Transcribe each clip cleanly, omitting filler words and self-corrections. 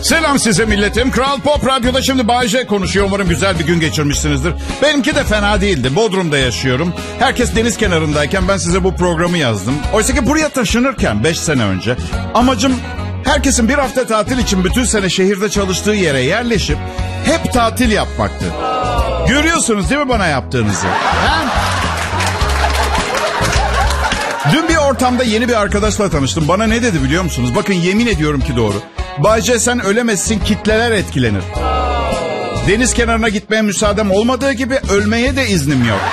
Selam size milletim. Kral Pop Radyo'da şimdi Bay J konuşuyor. Umarım güzel bir gün geçirmişsinizdir. Benimki de fena değildi. Bodrum'da yaşıyorum. Herkes deniz kenarındayken ben size bu programı yazdım. Oysa ki buraya taşınırken 5 sene önce amacım herkesin bir hafta tatil için bütün sene şehirde çalıştığı yere yerleşip hep tatil yapmaktı. Görüyorsunuz değil mi bana yaptığınızı? Ha? Dün bir ortamda yeni bir arkadaşla tanıştım. Bana ne dedi biliyor musunuz? Bakın yemin ediyorum ki doğru. Bay J sen ölemezsin, kitleler etkilenir. Deniz kenarına gitmeye müsaadem olmadığı gibi ölmeye de iznim yok.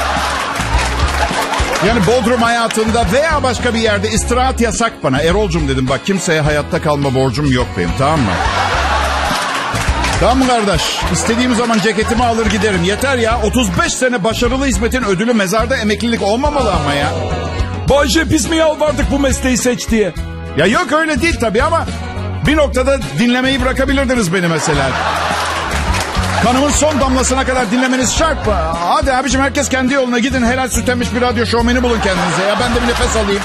Yani Bodrum hayatında veya başka bir yerde istirahat yasak bana. Erol'cum dedim bak kimseye hayatta kalma borcum yok benim, tamam mı? Tamam mı kardeş? İstediğim zaman ceketimi alır giderim. Yeter ya, 35 sene başarılı hizmetin ödülü mezarda emeklilik olmamalı ama ya. Bay J biz mi yalvardık bu mesleği seç diye? Ya yok öyle değil tabii ama bir noktada dinlemeyi bırakabilirdiniz beni mesela. Kanımın son damlasına kadar dinlemeniz şart mı? Hadi abicim herkes kendi yoluna gidin. Helal süt emmiş bir radyo şovmeni bulun kendinize. Ya ben de bir nefes alayım.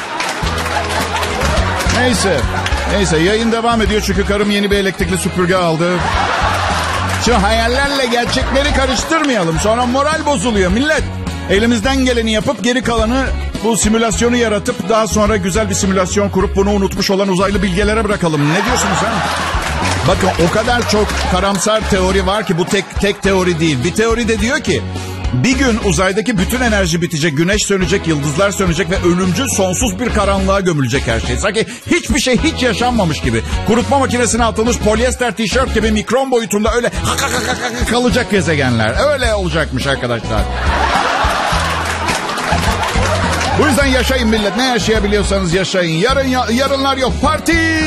Neyse yayın devam ediyor çünkü karım yeni bir elektrikli süpürge aldı. Şimdi hayallerle gerçekleri karıştırmayalım. Sonra moral bozuluyor millet. Elimizden geleni yapıp geri kalanı bu simülasyonu yaratıp daha sonra güzel bir simülasyon kurup bunu unutmuş olan uzaylı bilgelere bırakalım. Ne diyorsunuz ha? Bakın o kadar çok karamsar teori var ki bu tek teori değil. Bir teori de diyor ki bir gün uzaydaki bütün enerji bitecek, güneş sönecek, yıldızlar sönecek ve ölümcül sonsuz bir karanlığa gömülecek her şey. Sanki hiçbir şey hiç yaşanmamış gibi. Kurutma makinesine atılmış polyester tişört gibi mikron boyutunda öyle kalacak gezegenler. Öyle olacakmış arkadaşlar. Bu yüzden yaşayın millet. Ne yaşayabiliyorsanız yaşayın. Yarınlar yok. Parti!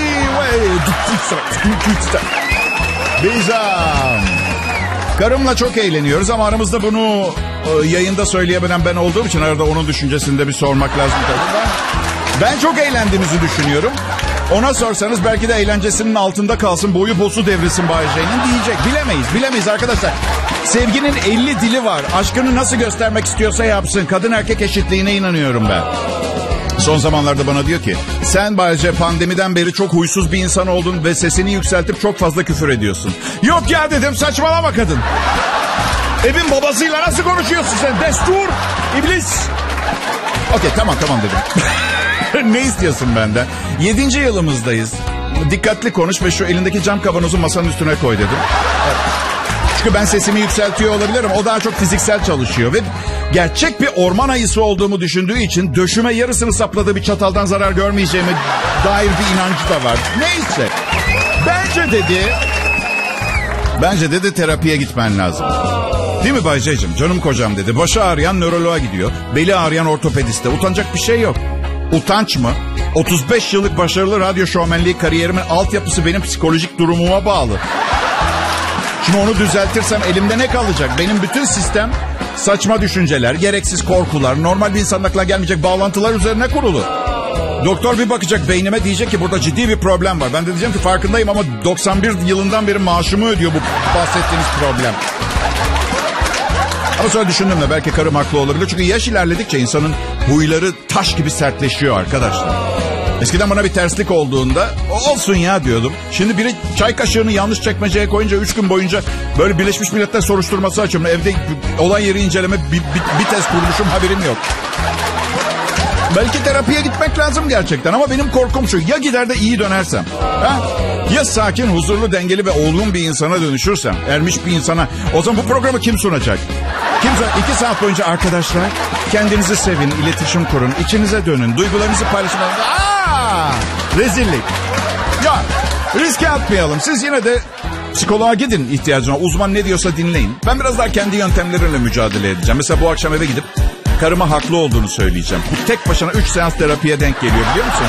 Biz karımla çok eğleniyoruz ama aramızda bunu yayında söyleyebilen ben olduğum için arada onun düşüncesini de bir sormak lazım tabii. Ben çok eğlendiğimizi düşünüyorum. Ona sorsanız belki de eğlencesinin altında kalsın, boyu bosu devrilsin Bay J'nin diyecek. Bilemeyiz arkadaşlar. Sevginin 50 dili var. Aşkını nasıl göstermek istiyorsa yapsın. Kadın erkek eşitliğine inanıyorum ben. Son zamanlarda bana diyor ki sen Bay J pandemiden beri çok huysuz bir insan oldun ve sesini yükseltip çok fazla küfür ediyorsun. Yok ya dedim, saçmalama kadın. Evin babasıyla nasıl konuşuyorsun sen? Destur, iblis. Okey tamam dedim. Ne istiyorsun benden? 7. yılımızdayız. Dikkatli konuş ve şu elindeki cam kavanozu masanın üstüne koy dedim. Çünkü ben sesimi yükseltiyor olabilirim. O daha çok fiziksel çalışıyor. Ve gerçek bir orman ayısı olduğumu düşündüğü için döşüme yarısını sapladığı bir çataldan zarar görmeyeceğime dair bir inancı da var. Neyse. Bence dedi terapiye gitmen lazım. Değil mi Bay J'cim? Canım kocam dedi. Başı ağrıyan nöroloğa gidiyor. Beli ağrıyan ortopediste. Utanacak bir şey yok. Utanç mı? 35 yıllık başarılı radyo şovmenliği kariyerimin altyapısı benim psikolojik durumuma bağlı. Şimdi onu düzeltirsem elimde ne kalacak? Benim bütün sistem saçma düşünceler, gereksiz korkular, normal bir insanın aklına gelmeyecek bağlantılar üzerine kurulu. Doktor bir bakacak beynime, diyecek ki burada ciddi bir problem var. Ben de diyeceğim ki farkındayım ama 91 yılından beri maaşımı ödüyor bu bahsettiğiniz problem. Ama sonra düşündüm de belki karım haklı olabilir. Çünkü yaş ilerledikçe insanın huyları taş gibi sertleşiyor arkadaşlar. Eskiden bana bir terslik olduğunda olsun ya diyordum. Şimdi biri çay kaşığını yanlış çekmeceye koyunca 3 gün boyunca böyle Birleşmiş Milletler soruşturması açıyorum. Evde olay yeri inceleme bir test kurmuşum, haberim yok. Belki terapiye gitmek lazım gerçekten ama benim korkum şu: ya gider de iyi dönersem? Ha? Ya sakin, huzurlu, dengeli ve olgun bir insana dönüşürsem, ermiş bir insana, o zaman bu programı kim sunacak? Kim sunacak? 2 saat boyunca arkadaşlar kendinizi sevin, iletişim kurun, içinize dönün, duygularınızı paylaşın. Rezillik. Ya riske atmayalım. Siz yine de psikoloğa gidin ihtiyacına. Uzman ne diyorsa dinleyin. Ben biraz daha kendi yöntemlerimle mücadele edeceğim. Mesela bu akşam eve gidip karıma haklı olduğunu söyleyeceğim. Bu tek başına 3 seans terapiye denk geliyor biliyor musun?